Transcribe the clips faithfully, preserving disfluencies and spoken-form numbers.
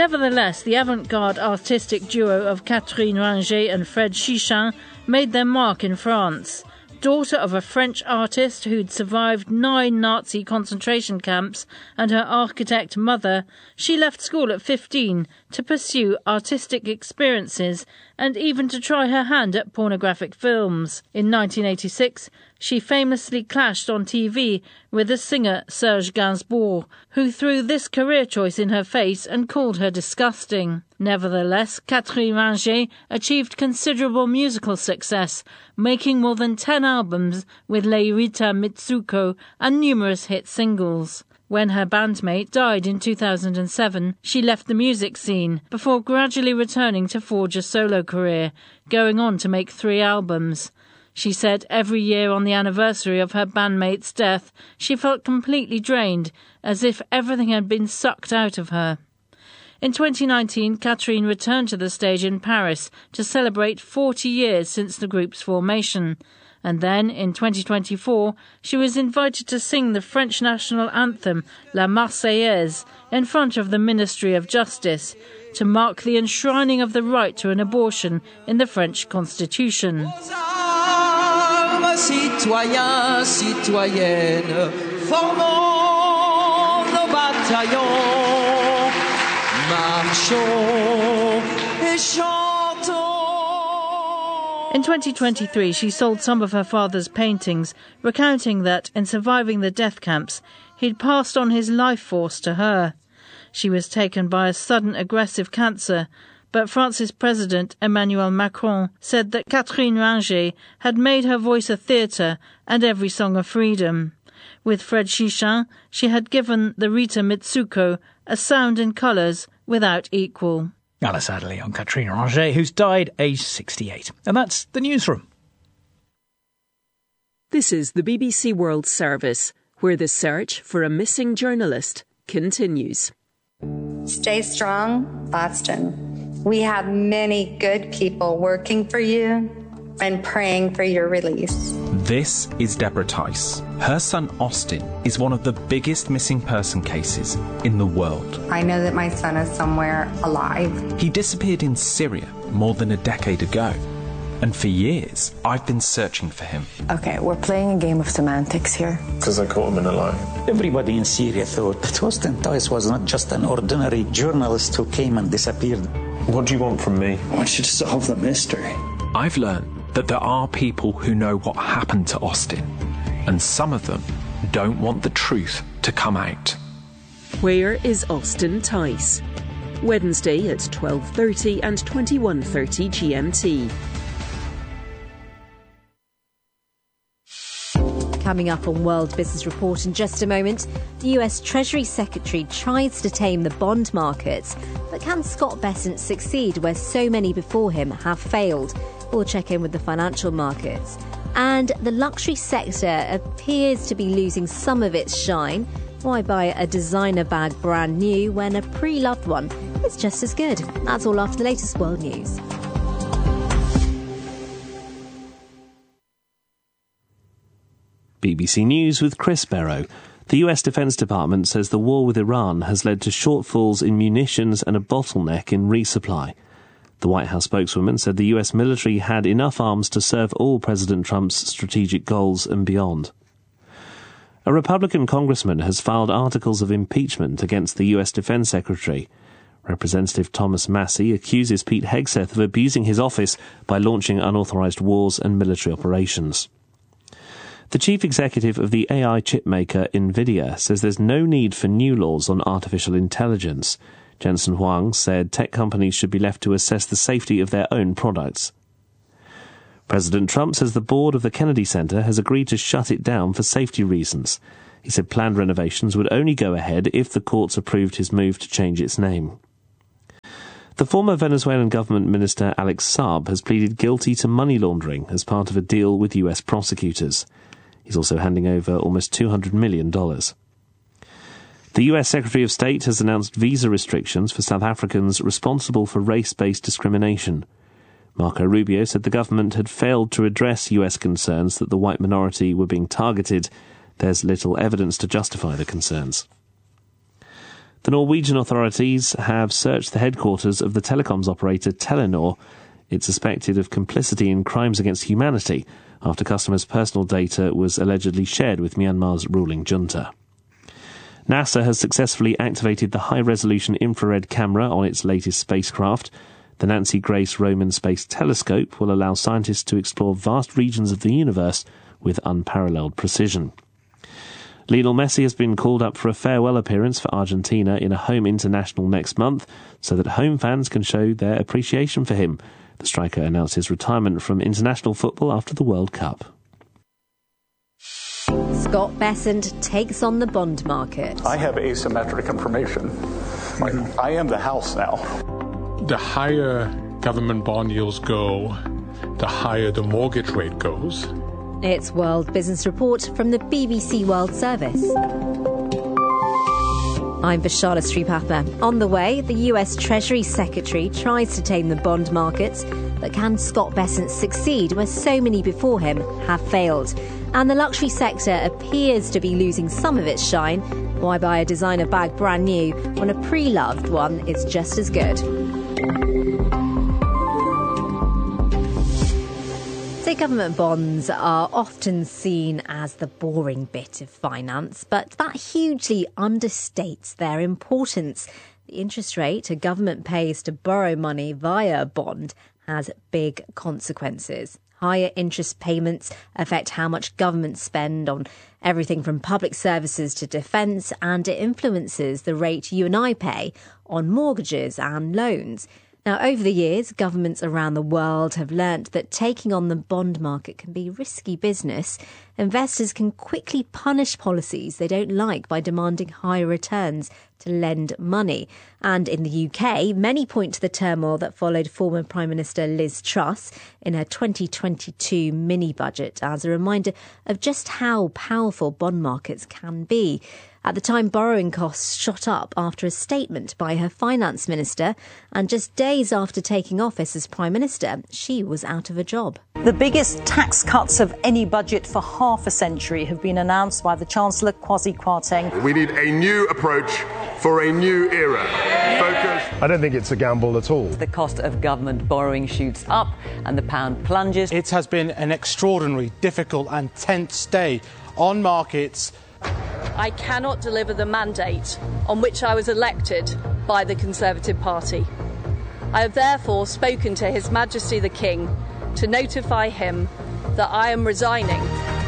Nevertheless, the avant-garde artistic duo of Catherine Ringer and Fred Chichin made their mark in France. Daughter of a French artist who'd survived nine Nazi concentration camps and her architect mother, she left school at fifteen to pursue artistic experiences and even to try her hand at pornographic films. In nineteen eighty-six, she famously clashed on T V with the singer Serge Gainsbourg, who threw this career choice in her face and called her disgusting. Nevertheless, Catherine Ringer achieved considerable musical success, making more than ten albums with Leirita Mitsuko and numerous hit singles. When her bandmate died in two thousand seven, she left the music scene before gradually returning to forge a solo career, going on to make three albums. She said every year on the anniversary of her bandmate's death, she felt completely drained, as if everything had been sucked out of her. In twenty nineteen, Catherine returned to the stage in Paris to celebrate forty years since the group's formation. And then, in twenty twenty-four, she was invited to sing the French national anthem, La Marseillaise, in front of the Ministry of Justice, to mark the enshrining of the right to an abortion in the French constitution. Citoyens, citoyennes, formons nos bataillons, marchons et chantons. In twenty twenty-three, she sold some of her father's paintings, recounting that, in surviving the death camps, he'd passed on his life force to her. She was taken by a sudden aggressive cancer, but France's President Emmanuel Macron said that Catherine Ringer had made her voice a theatre and every song a freedom. With Fred Chichin, she had given the Rita Mitsuko a sound and colours without equal. Alice Adderley on Catherine Ringer, who's died aged sixty-eight. And that's the newsroom. This is the B B C World Service, where the search for a missing journalist continues. Stay strong, Boston. We have many good people working for you and praying for your release. This is Deborah Tice. Her son Austin is one of the biggest missing person cases in the world. I know that my son is somewhere alive. He disappeared in Syria more than a decade ago. And for years, I've been searching for him. Okay, we're playing a game of semantics here. Because I caught him in a lie. Everybody in Syria thought that Austin Tice was not just an ordinary journalist who came and disappeared. What do you want from me? I want you to solve the mystery. I've learned that there are people who know what happened to Austin, and some of them don't want the truth to come out. Where is Austin Tice? Wednesday at twelve thirty and twenty-one thirty G M T. Coming up on World Business Report in just a moment, the U S Treasury Secretary tries to tame the bond markets. But can Scott Bessent succeed where so many before him have failed? We'll check in with the financial markets. And the luxury sector appears to be losing some of its shine. Why buy a designer bag brand new when a pre-loved one is just as good? That's all after the latest world news. B B C News with Chris Barrow. The U S Defense Department says the war with Iran has led to shortfalls in munitions and a bottleneck in resupply. The White House spokeswoman said the U S military had enough arms to serve all President Trump's strategic goals and beyond. A Republican congressman has filed articles of impeachment against the U S Defense Secretary. Representative Thomas Massey accuses Pete Hegseth of abusing his office by launching unauthorized wars and military operations. The chief executive of the A I chipmaker Nvidia says there's no need for new laws on artificial intelligence. Jensen Huang said tech companies should be left to assess the safety of their own products. President Trump says the board of the Kennedy Center has agreed to shut it down for safety reasons. He said planned renovations would only go ahead if the courts approved his move to change its name. The former Venezuelan government minister Alex Saab has pleaded guilty to money laundering as part of a deal with U S prosecutors. He's also handing over almost two hundred million dollars. The U S Secretary of State has announced visa restrictions for South Africans responsible for race-based discrimination. Marco Rubio said the government had failed to address U S concerns that the white minority were being targeted. There's little evidence to justify the concerns. The Norwegian authorities have searched the headquarters of the telecoms operator Telenor. It's suspected of complicity in crimes against humanity after customers' personal data was allegedly shared with Myanmar's ruling junta. NASA has successfully activated the high-resolution infrared camera on its latest spacecraft. The Nancy Grace Roman Space Telescope will allow scientists to explore vast regions of the universe with unparalleled precision. Lionel Messi has been called up for a farewell appearance for Argentina in a home international next month so that home fans can show their appreciation for him. The striker announced his retirement from international football after the World Cup. Scott Bessent takes on the bond market. I have asymmetric information. Mm-hmm. I am the house now. The higher government bond yields go, the higher the mortgage rate goes. It's World Business Report from the B B C World Service. I'm Vishana Sripathma. On the way, the U S Treasury Secretary tries to tame the bond markets, but can Scott Bessent succeed where so many before him have failed? And the luxury sector appears to be losing some of its shine. Why buy a designer bag brand new when a pre-loved one is just as good? So government bonds are often seen as the boring bit of finance, but that hugely understates their importance. The interest rate a government pays to borrow money via a bond has big consequences. Higher interest payments affect how much governments spend on everything from public services to defence, and it influences the rate you and I pay on mortgages and loans. Now, over the years, governments around the world have learnt that taking on the bond market can be risky business. Investors can quickly punish policies they don't like by demanding higher returns to lend money. And in the U K, many point to the turmoil that followed former Prime Minister Liz Truss in her twenty twenty-two mini-budget as a reminder of just how powerful bond markets can be. At the time, borrowing costs shot up after a statement by her finance minister, and just days after taking office as Prime Minister, she was out of a job. The biggest tax cuts of any budget for half a century have been announced by the Chancellor, Kwasi Kwarteng. We need a new approach for a new era. Focus. I don't think it's a gamble at all. The cost of government borrowing shoots up and the pound plunges. It has been an extraordinary, difficult and tense day on markets. I cannot deliver the mandate on which I was elected by the Conservative Party. I have therefore spoken to His Majesty the King to notify him that I am resigning.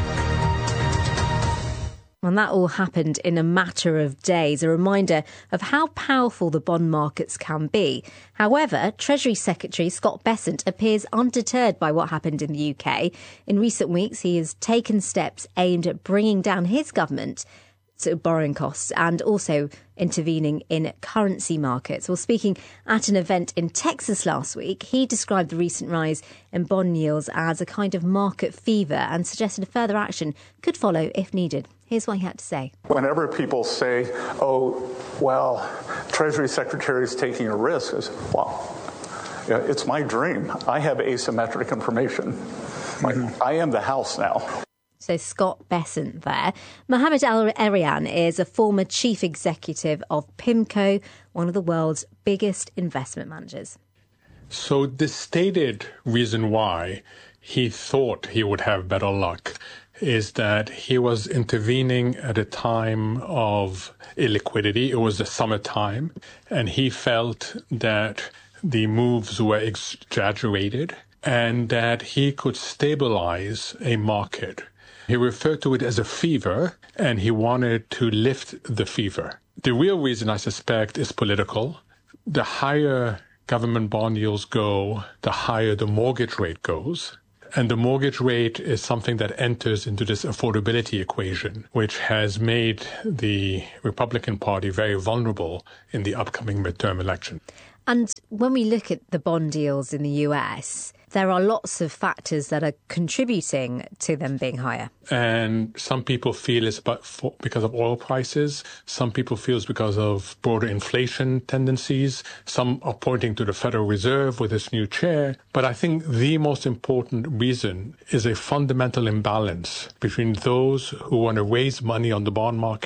And that all happened in a matter of days, a reminder of how powerful the bond markets can be. However, Treasury Secretary Scott Bessent appears undeterred by what happened in the U K. In recent weeks, he has taken steps aimed at bringing down his government to borrowing costs and also intervening in currency markets. Well, speaking at an event in Texas last week, he described the recent rise in bond yields as a kind of market fever and suggested a further action could follow if needed. Here's what he had to say. Whenever people say, oh, well, Treasury Secretary is taking a risk, I say, well, yeah, it's my dream. I have asymmetric information. Mm-hmm. I am the house now. So Scott Bessent there. Mohamed El-Erian is a former chief executive of PIMCO, one of the world's biggest investment managers. So the stated reason why he thought he would have better luck is that he was intervening at a time of illiquidity. It was the summertime, and he felt that the moves were exaggerated and that he could stabilize a market. He referred to it as a fever, and he wanted to lift the fever. The real reason, I suspect, is political. The higher government bond yields go, the higher the mortgage rate goes. And the mortgage rate is something that enters into this affordability equation, which has made the Republican Party very vulnerable in the upcoming midterm election. And when we look at the bond yields in the U S, there are lots of factors that are contributing to them being higher. And some people feel it's about for, because of oil prices. Some people feel it's because of broader inflation tendencies. Some are pointing to the Federal Reserve with its new chair. But I think the most important reason is a fundamental imbalance between those who want to raise money on the bond market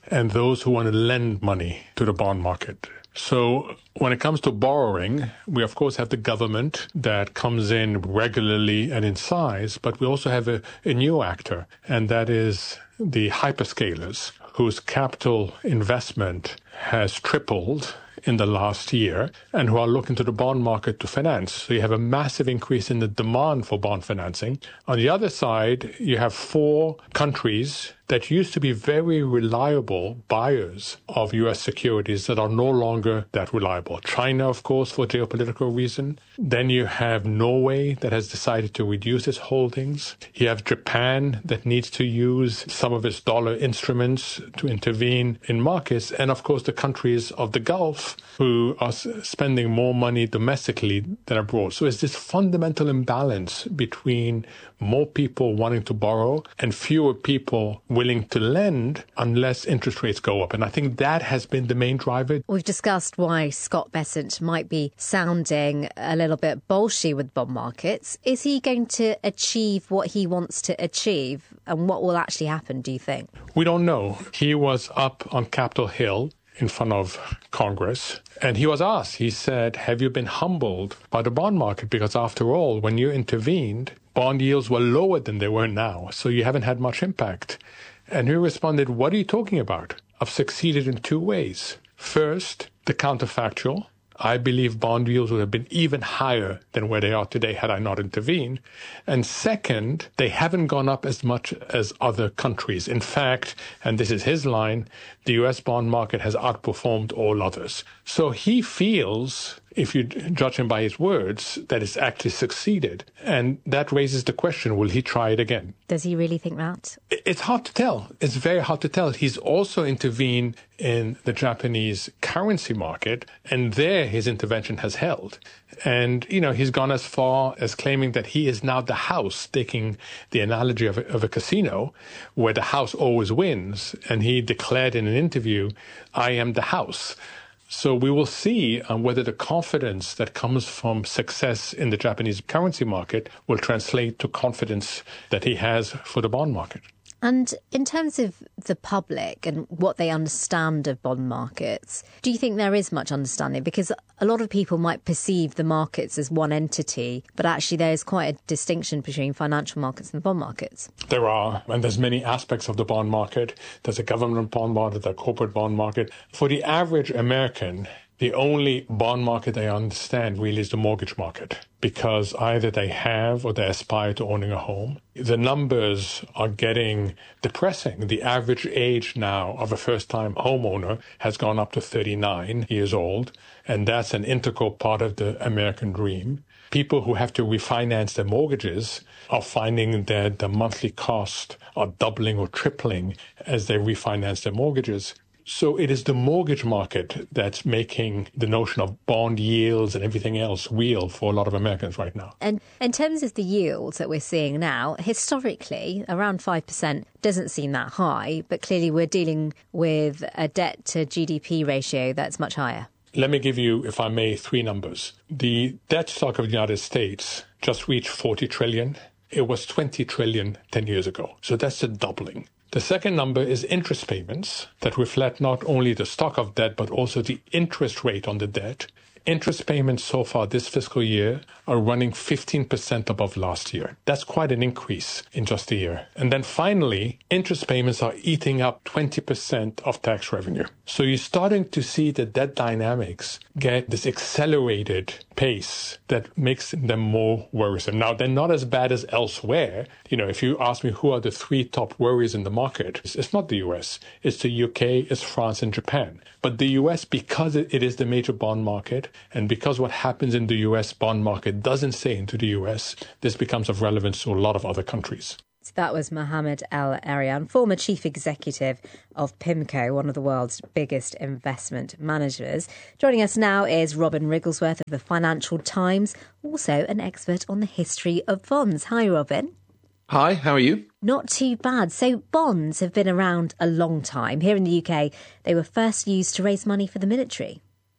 and those who want to lend money to the bond market. So when it comes to borrowing, we of course have the government that comes in regularly and in size, but we also have a, a new actor, and that is the hyperscalers, whose capital investment has tripled in the last year and who are looking to the bond market to finance. So you have a massive increase in the demand for bond financing. On the other side, you have four countries that used to be very reliable buyers of U S securities that are no longer that reliable. China, of course, for geopolitical reason. Then you have Norway that has decided to reduce its holdings. You have Japan that needs to use some of its dollar instruments to intervene in markets. And of course, the countries of the Gulf who are spending more money domestically than abroad. So it's this fundamental imbalance between more people wanting to borrow and fewer people willing to lend unless interest rates go up. And I think that has been the main driver. We've discussed why Scott Bessent might be sounding a little bit bolshy with bond markets. Is he going to achieve what he wants to achieve? And what will actually happen, do you think? We don't know. He was up on Capitol Hill in front of Congress, and he was asked, he said, have you been humbled by the bond market? Because after all, when you intervened, bond yields were lower than they were now, so you haven't had much impact. And he responded, what are you talking about? I've succeeded in two ways. First, the counterfactual. I believe bond yields would have been even higher than where they are today had I not intervened. And second, they haven't gone up as much as other countries. In fact, and this is his line, the U S bond market has outperformed all others. So he feels, if you judge him by his words, that it's actually succeeded. And that raises the question, will he try it again? Does he really think that? It's hard to tell. It's very hard to tell. He's also intervened in the Japanese currency market, and there his intervention has held. And, you know, he's gone as far as claiming that he is now the house, taking the analogy of a, of a casino where the house always wins. And he declared in an interview, I am the house. So we will see um, whether the confidence that comes from success in the Japanese currency market will translate to confidence that he has for the bond market. And in terms of the public and what they understand of bond markets, do you think there is much understanding? Because a lot of people might perceive the markets as one entity, but actually there is quite a distinction between financial markets and the bond markets. There are, and there's many aspects of the bond market. There's a government bond market, there's a corporate bond market. For the average American, the only bond market they understand really is the mortgage market, because either they have or they aspire to owning a home. The numbers are getting depressing. The average age now of a first-time homeowner has gone up to thirty-nine years old, and that's an integral part of the American dream. People who have to refinance their mortgages are finding that the monthly costs are doubling or tripling as they refinance their mortgages. So it is the mortgage market that's making the notion of bond yields and everything else real for a lot of Americans right now. And in terms of the yields that we're seeing now, historically, around five percent doesn't seem that high, but clearly we're dealing with a debt to G D P ratio that's much higher. Let me give you, if I may, three numbers. The debt stock of the United States just reached forty trillion. It was twenty trillion ten years ago. So that's a doubling. The second number is interest payments that reflect not only the stock of debt, but also the interest rate on the debt. Interest payments so far this fiscal year are running fifteen percent above last year. That's quite an increase in just a year. And then finally, interest payments are eating up twenty percent of tax revenue. So you're starting to see the debt dynamics get this accelerated pace that makes them more worrisome. Now, they're not as bad as elsewhere. You know, if you ask me who are the three top worries in the market, it's not the U S. It's the U K, it's France, and Japan. But the U S, because it is the major bond market, and because what happens in the U S bond market doesn't stay into the U S, this becomes of relevance to a lot of other countries. So that was Mohamed El-Erian, former chief executive of PIMCO, one of the world's biggest investment managers. Joining us now is Robin Wrigglesworth of the Financial Times, also an expert on the history of bonds. Hi, Robin. Hi, how are you? Not too bad. So bonds have been around a long time. Here in the U K, they were first used to raise money for the military.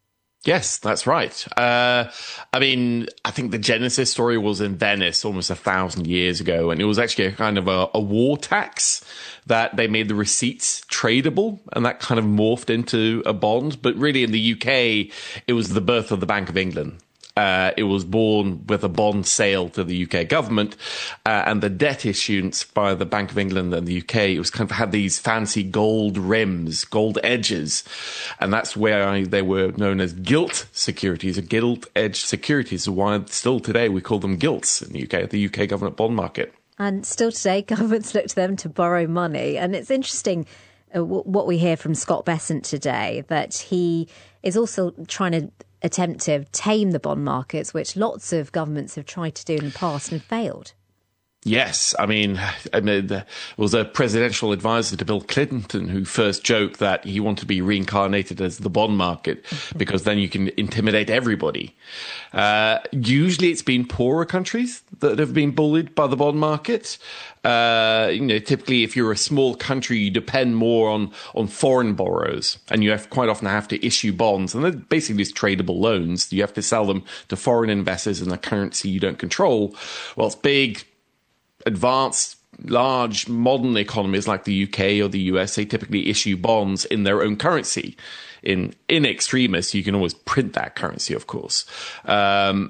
Yes, that's right. Uh, I mean, I think the genesis story was in Venice almost a thousand years ago, and it was actually a kind of a, a war tax that they made the receipts tradable, and that kind of morphed into a bond. But really, in the U K, it was the birth of the Bank of England. Uh, it was born with a bond sale to the U K government, uh, and the debt issuance by the Bank of England and the U K, it was kind of had these fancy gold rims, gold edges, and that's where I, they were known as gilt securities, or gilt-edged securities, why still today we call them gilts in the U K, the U K government bond market. And still today, governments look to them to borrow money, and it's interesting uh, w- what we hear from Scott Bessent today, that he is also trying to attempt to tame the bond markets, which lots of governments have tried to do in the past and failed. Yes, I mean, I mean, there was a presidential advisor to Bill Clinton who first joked that he wanted to be reincarnated as the bond market because then you can intimidate everybody. Uh, usually it's been poorer countries that have been bullied by the bond market. Uh, you know, typically if you're a small country, you depend more on, on foreign borrowers, and you have quite often have to issue bonds, and they're basically just tradable loans. You have to sell them to foreign investors in a currency you don't control. Well, it's big, advanced, large, modern economies like the U K or the U S, they typically issue bonds in their own currency. In in extremis, you can always print that currency, of course. Um,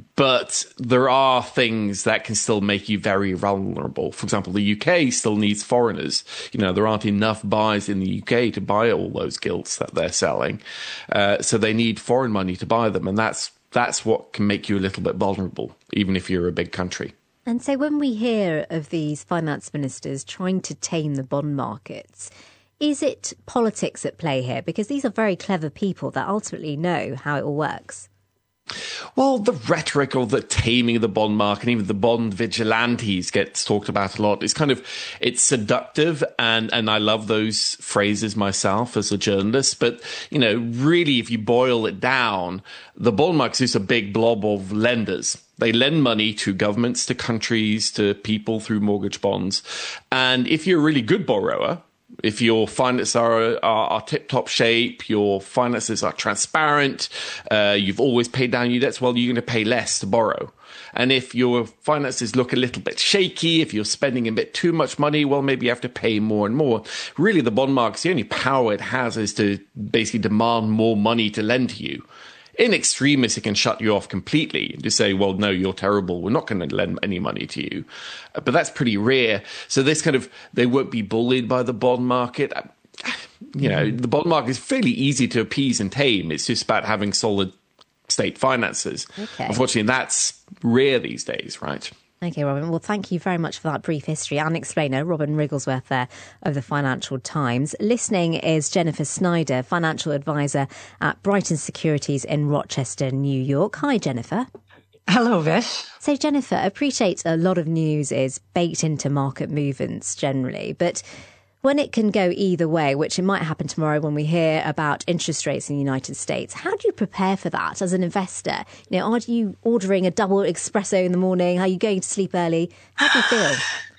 but there are things that can still make you very vulnerable. For example, the U K still needs foreigners. You know, there aren't enough buyers in the U K to buy all those gilts that they're selling. Uh, so they need foreign money to buy them. And that's that's what can make you a little bit vulnerable, even if you're a big country. And so when we hear of these finance ministers trying to tame the bond markets, is it politics at play here? Because these are very clever people that ultimately know how it all works. Well, the rhetoric of the taming of the bond market, even the bond vigilantes gets talked about a lot. It's kind of, it's seductive, and, and I love those phrases myself as a journalist. But, you know, really, if you boil it down, the bond market is a big blob of lenders. They lend money to governments, to countries, to people through mortgage bonds. And if you're a really good borrower, if your finances are, are, are tip-top shape, your finances are transparent, uh, you've always paid down your debts, well, you're going to pay less to borrow. And if your finances look a little bit shaky, if you're spending a bit too much money, well, maybe you have to pay more and more. Really, the bond market, the only power it has is to basically demand more money to lend to you. In extremis, it can shut you off completely and just say, well, no, you're terrible. We're not going to lend any money to you. But that's pretty rare. So this kind of, they won't be bullied by the bond market. You know, the bond market is fairly easy to appease and tame. It's just about having solid state finances. Okay. Unfortunately, that's rare these days, right? OK, Robin. Well, thank you very much for that brief history and explainer. Robin Wrigglesworth there of the Financial Times. Listening is Jennifer Snyder, financial advisor at Brighton Securities in Rochester, New York. Hi, Jennifer. Hello, Vish. So, Jennifer, I appreciate a lot of news is baked into market movements generally, but when it can go either way, which it might happen tomorrow when we hear about interest rates in the United States, how do you prepare for that as an investor? You know, are you ordering a double espresso in the morning? Are you going to sleep early? How do you feel?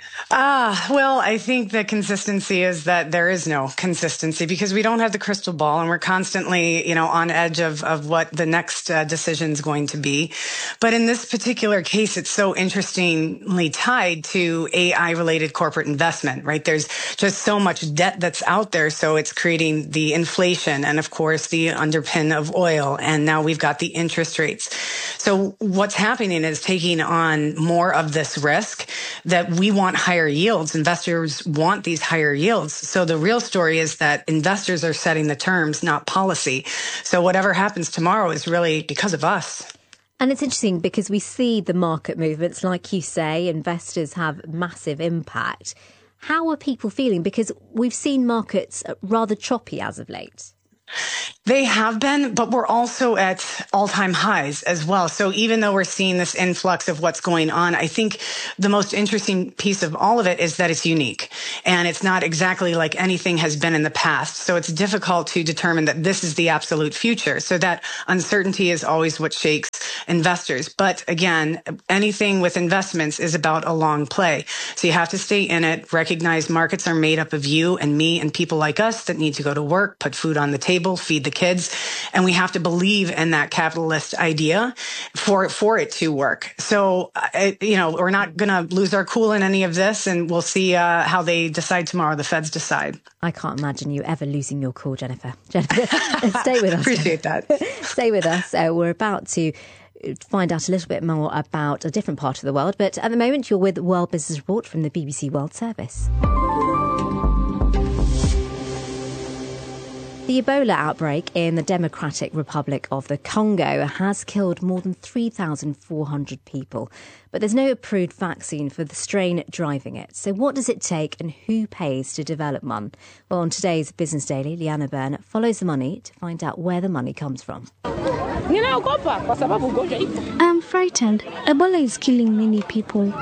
Ah, well, I think the consistency is that there is no consistency because we don't have the crystal ball and we're constantly, you know, on edge of, of what the next uh, decision is going to be. But in this particular case, it's so interestingly tied to A I related corporate investment, right? There's just so much debt that's out there. So it's creating the inflation and, of course, the underpin of oil. And now we've got the interest rates. So what's happening is taking on more of this risk that we want higher yields. Investors want these higher yields. So the real story is that investors are setting the terms, not policy. So whatever happens tomorrow is really because of us. And it's interesting because we see the market movements, like you say, investors have massive impact. How are people feeling? Because we've seen markets rather choppy as of late. They have been, but we're also at all-time highs as well. So even though we're seeing this influx of what's going on, I think the most interesting piece of all of it is that it's unique and it's not exactly like anything has been in the past. So it's difficult to determine that this is the absolute future. So that uncertainty is always what shakes investors. But again, anything with investments is about a long play. So you have to stay in it, recognize markets are made up of you and me and people like us that need to go to work, put food on the table, feed the kids. And we have to believe in that capitalist idea for, for it to work. So, uh, you know, we're not going to lose our cool in any of this, and we'll see uh, how they decide tomorrow. The Feds decide. I can't imagine you ever losing your cool, Jennifer. Jennifer, stay with us. Appreciate that. Stay with us. Uh, we're about to find out a little bit more about a different part of the world, but at the moment you're with World Business Report from the B B C World Service. The Ebola outbreak in the Democratic Republic of the Congo has killed more than three thousand four hundred people, but there's no approved vaccine for the strain driving it. So what does it take and who pays to develop one? Well, on today's Business Daily, Liana Byrne follows the money to find out where the money comes from. I'm frightened. Ebola is killing many people.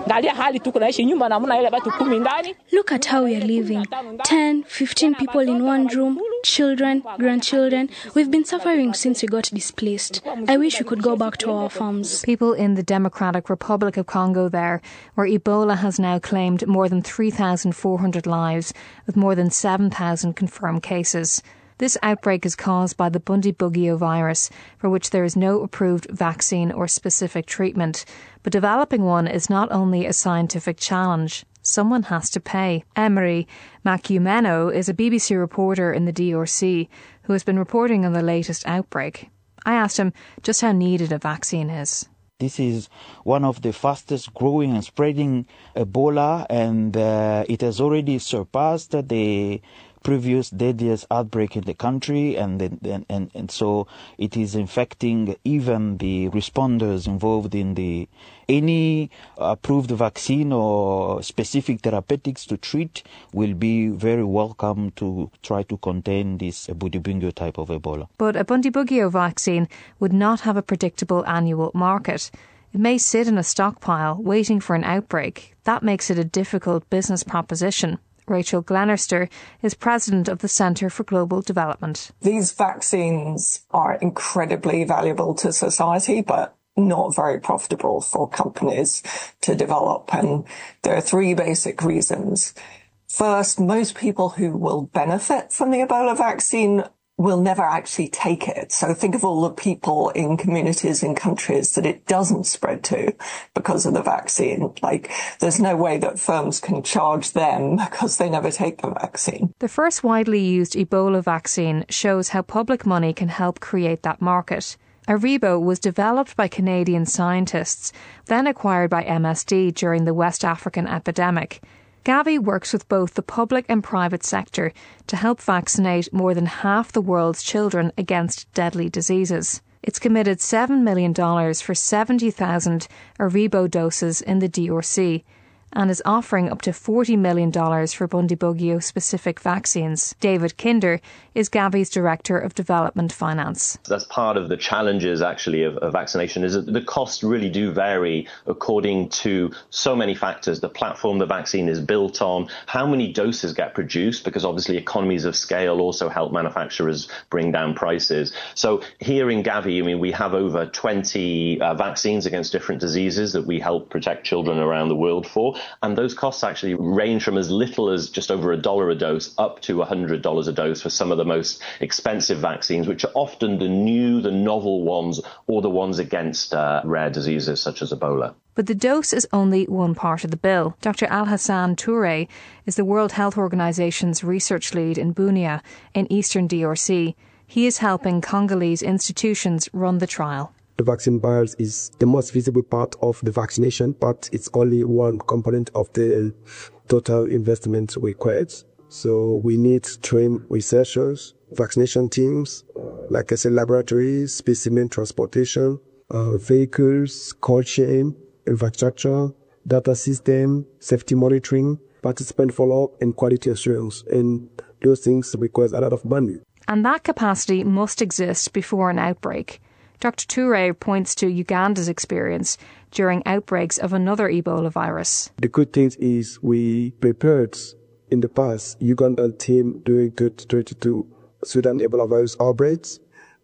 Look at how we are living. ten, fifteen people in one room, children, grandchildren. We've been suffering since we got displaced. I wish we could go back to our farms. People in the Democratic Republic of Congo there, where Ebola has now claimed more than three thousand four hundred lives, with more than seven thousand confirmed cases. This outbreak is caused by the Bundibugyo virus, for which there is no approved vaccine or specific treatment. But developing one is not only a scientific challenge. Someone has to pay. Emery Makiumeno is a B B C reporter in the D R C who has been reporting on the latest outbreak. I asked him just how needed a vaccine is. This is one of the fastest growing and spreading Ebola, and uh, it has already surpassed the previous deadliest outbreak in the country, and, and and and so it is infecting even the responders involved in the any approved vaccine or specific therapeutics to treat will be very welcome to try to contain this Bundibugyo type of Ebola. But a Bundibugyo vaccine would not have a predictable annual market. It may sit in a stockpile waiting for an outbreak. That makes it a difficult business proposition. Rachel Glenister is president of the Centre for Global Development. These vaccines are incredibly valuable to society, but not very profitable for companies to develop. And there are three basic reasons. First, most people who will benefit from the Ebola vaccine will never actually take it. So think of all the people in communities in countries that it doesn't spread to because of the vaccine. Like, there's no way that firms can charge them because they never take the vaccine. The first widely used Ebola vaccine shows how public money can help create that market. Aribo was developed by Canadian scientists, then acquired by M S D during the West African epidemic. Gavi works with both the public and private sector to help vaccinate more than half the world's children against deadly diseases. It's committed seven million dollars for seventy thousand Aribo doses in the D R C and is offering up to forty million dollars for Bundibugyo-specific vaccines. David Kinder is Gavi's Director of Development Finance. That's part of the challenges, actually, of, of vaccination, is that the costs really do vary according to so many factors. The platform the vaccine is built on, how many doses get produced, because obviously economies of scale also help manufacturers bring down prices. So here in Gavi, I mean, we have over twenty uh, vaccines against different diseases that we help protect children around the world for. And those costs actually range from as little as just over a dollar a dose up to one hundred dollars a dose for some of the most expensive vaccines, which are often the new, the novel ones, or the ones against uh, rare diseases such as Ebola. But the dose is only one part of the bill. Doctor Alhassan Touré is the World Health Organization's research lead in Bunia in eastern D R C. He is helping Congolese institutions run the trial. The vaccine buyers is the most visible part of the vaccination, but it's only one component of the total investment required. So we need trained researchers, vaccination teams, like I said, laboratories, specimen transportation, uh, vehicles, cold chain, infrastructure, data system, safety monitoring, participant follow-up, and quality assurance. And those things require a lot of money. And that capacity must exist before an outbreak. Doctor Touré points to Uganda's experience during outbreaks of another Ebola virus. The good thing is we prepared in the past Ugandan team during twenty twenty-two Sudan Ebola virus outbreaks.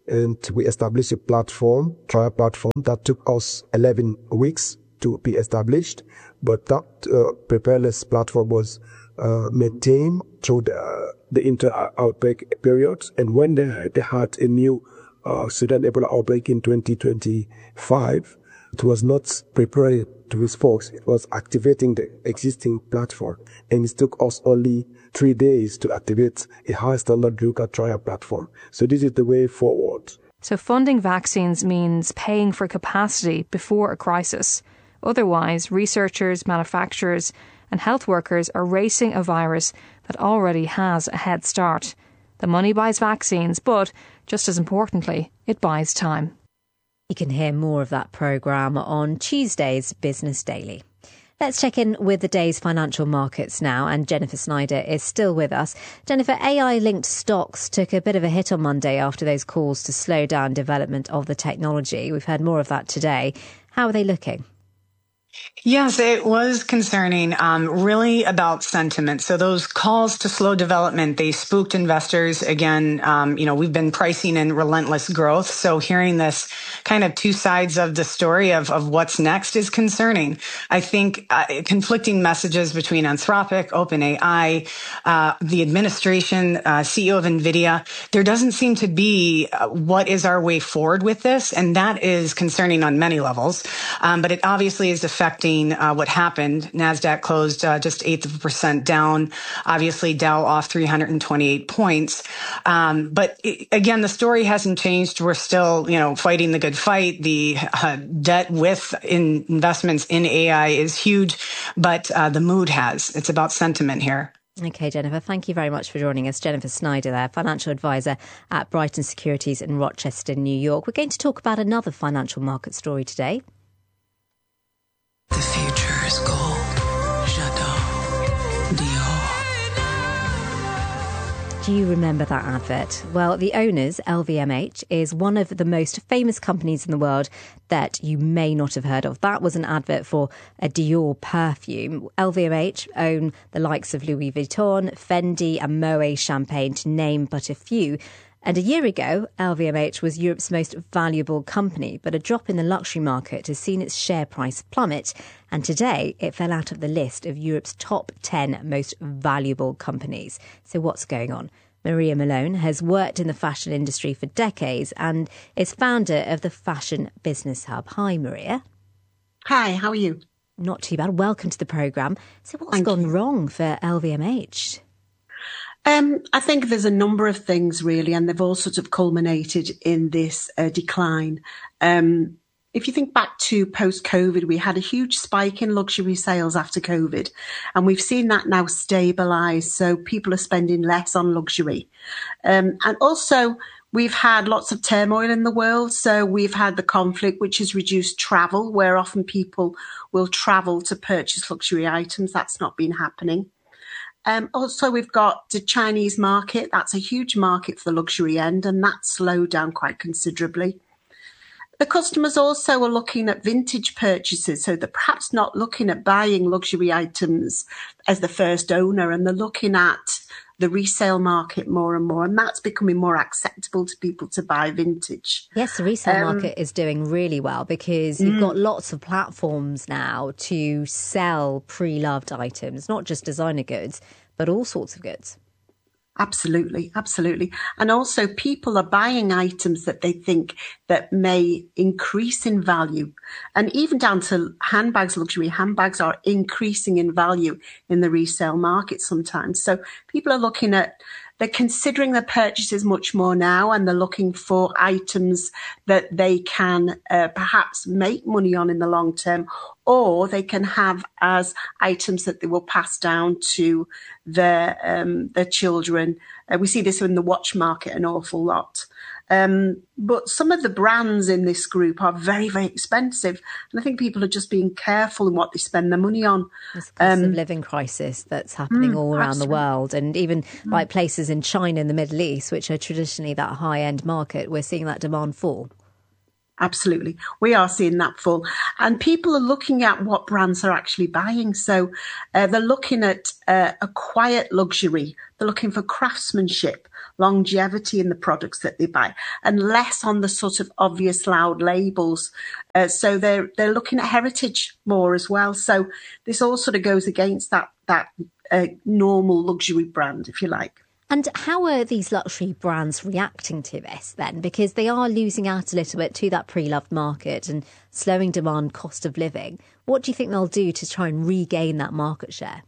And we established a platform, trial platform, that took us eleven weeks to be established. But that uh, paperless platform was uh, maintained through the, the inter-outbreak period. And when they, they had a new uh, Sudan Ebola outbreak in twenty twenty-five, it was not prepared to his folks. It was activating the existing platform. And it took us only three days to activate a high standard Luca trial platform. So this is the way forward. So funding vaccines means paying for capacity before a crisis. Otherwise, researchers, manufacturers and health workers are racing a virus that already has a head start. The money buys vaccines, but, just as importantly, it buys time. You can hear more of that programme on Tuesday's Business Daily. Let's check in with the day's financial markets now, and Jennifer Snyder is still with us. Jennifer, A I-linked stocks took a bit of a hit on Monday after those calls to slow down development of the technology. We've heard more of that today. How are they looking? Yes, it was concerning, um, really about sentiment. So those calls to slow development, they spooked investors. Again, um, you know, we've been pricing in relentless growth. So hearing this kind of two sides of the story of, of what's next is concerning. I think uh, conflicting messages between Anthropic, OpenAI, uh, the administration, uh, C E O of NVIDIA, there doesn't seem to be uh, what is our way forward with this. And that is concerning on many levels. Um, but it obviously is affecting affecting uh, what happened. NASDAQ closed uh, just eighth of a percent down. Obviously, Dow off three hundred twenty-eight points. Um, but it, again, the story hasn't changed. We're still, you know, fighting the good fight. The uh, debt with in investments in A I is huge, but uh, the mood has. It's about sentiment here. OK, Jennifer, thank you very much for joining us. Jennifer Snyder there, financial advisor at Brighton Securities in Rochester, New York. We're going to talk about another financial market story today. The future is gold. J'adore. Dior. Do you remember that advert? Well, the owners, L V M H, is one of the most famous companies in the world that you may not have heard of. That was an advert for a Dior perfume. L V M H own the likes of Louis Vuitton, Fendi and Moet Champagne, to name but a few. And a year ago, L V M H was Europe's most valuable company, but a drop in the luxury market has seen its share price plummet, and today it fell out of the list of Europe's top ten most valuable companies. So what's going on? Maria Malone has worked in the fashion industry for decades and is founder of the Fashion Business Hub. Hi, Maria. Hi, how are you? Not too bad. Welcome to the programme. So what's Thank gone you. wrong for L V M H? Um, I think there's a number of things really, and they've all sort of culminated in this uh, decline. Um, if you think back to post-COVID, we had a huge spike in luxury sales after COVID, and we've seen that now stabilise. So people are spending less on luxury. Um, and also, we've had lots of turmoil in the world. So we've had the conflict, which has reduced travel, where often people will travel to purchase luxury items. That's not been happening. Um, also, we've got the Chinese market. That's a huge market for the luxury end, and that's slowed down quite considerably. The customers also are looking at vintage purchases, so they're perhaps not looking at buying luxury items as the first owner, and they're looking at the resale market more and more, and that's becoming more acceptable to people to buy vintage. Yes, the resale Um, market is doing really well because you've Mm. got lots of platforms now to sell pre-loved items, not just designer goods, but all sorts of goods. Absolutely, absolutely. And also people are buying items that they think that may increase in value. And even down to handbags, luxury handbags are increasing in value in the resale market sometimes. So people are looking at, they're considering their purchases much more now, and they're looking for items that they can uh, perhaps make money on in the long term, or they can have as items that they will pass down to their um, their children. Uh, we see this in the watch market an awful lot. Um, but some of the brands in this group are very, very expensive. And I think people are just being careful in what they spend their money on. This cost Um, of living crisis that's happening mm, all around absolutely. the world, and even like places in China and the Middle East, which are traditionally that high-end market, we're seeing that demand fall. Absolutely. We are seeing that fall. And people are looking at what brands are actually buying. So uh, they're looking at uh, a quiet luxury. They're looking for craftsmanship, longevity in the products that they buy, and less on the sort of obvious loud labels. Uh, so they're they're looking at heritage more as well. So this all sort of goes against that that uh, normal luxury brand, if you like. And how are these luxury brands reacting to this then? Because they are losing out a little bit to that pre-loved market and slowing demand, cost of living. What do you think they'll do to try and regain that market share?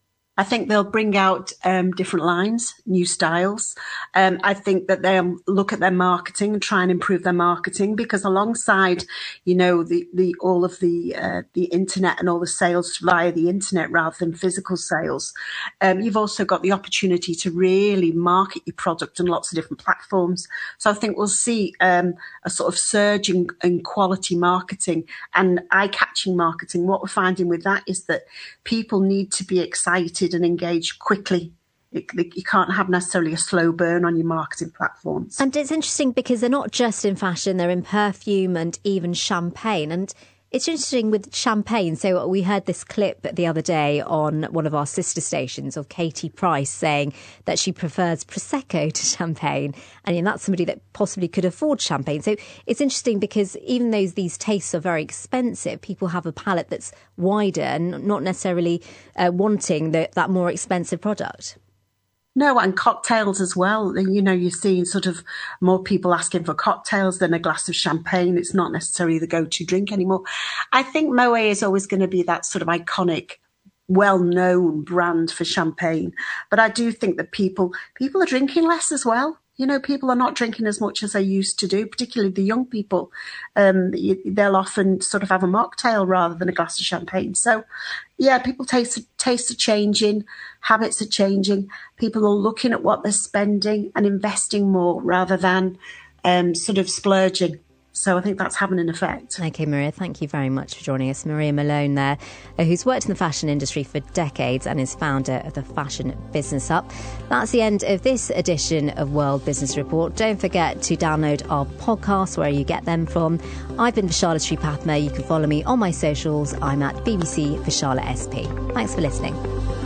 I think they'll bring out um, different lines, new styles. Um, I think that they'll look at their marketing and try and improve their marketing, because alongside, you know, the, the all of the uh, the internet and all the sales via the internet rather than physical sales, um, you've also got the opportunity to really market your product on lots of different platforms. So I think we'll see um, a sort of surge in, in quality marketing and eye-catching marketing. What we're finding with that is that people need to be excited and engage quickly. It, you can't have necessarily a slow burn on your marketing platforms. And it's interesting because they're not just in fashion, they're in perfume and even champagne. And it's interesting with champagne. So we heard this clip the other day on one of our sister stations of Katie Price saying that she prefers Prosecco to champagne. And you know, that's somebody that possibly could afford champagne. So it's interesting because even though these tastes are very expensive, people have a palette that's wider and not necessarily uh, wanting the, that more expensive product. No, and cocktails as well. You know, you're seeing sort of more people asking for cocktails than a glass of champagne. It's not necessarily the go-to drink anymore. I think Moet is always going to be that sort of iconic, well-known brand for champagne. But I do think that people people are drinking less as well. You know, people are not drinking as much as they used to do, particularly the young people. Um, they'll often sort of have a mocktail rather than a glass of champagne. So, yeah, people taste tastes are changing, habits are changing. People are looking at what they're spending and investing more rather than um, sort of splurging. So I think that's having an effect. OK, Maria, thank you very much for joining us. Maria Malone there, who's worked in the fashion industry for decades and is founder of the Fashion Business Up. That's the end of this edition of World Business Report. Don't forget to download our podcasts where you get them from. I've been Vishala Sripathma. You can follow me on my socials. I'm at B B C Vishala S P. Thanks for listening.